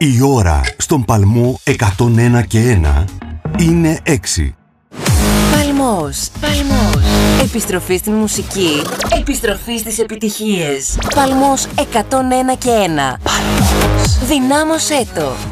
Η ώρα στον Παλμό 101 και 1 είναι 6. Παλμός. Επιστροφή στην μουσική. Επιστροφή στις επιτυχίες. Παλμός 101 και 1. Παλμός. Δυνάμωσέ το.